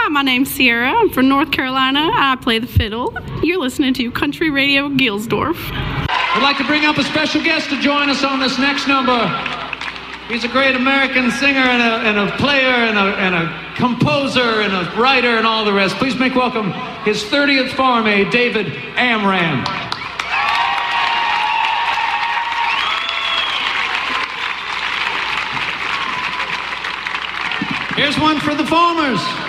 Hi, my name's Sierra. I'm from North Carolina. I play the fiddle. You're listening to Country Radio Gilsdorf. I'd like to bring up a special guest to join us on this next number. He's a great American singer and a player and a composer and a writer and all the rest. Please make welcome his 30th farm aide, David Amram. Here's one for the farmers.